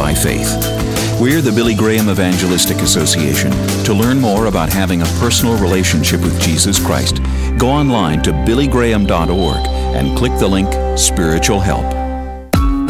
by faith. We're the Billy Graham Evangelistic Association. To learn more about having a personal relationship with Jesus Christ, go online to billygraham.org and click the link Spiritual Help.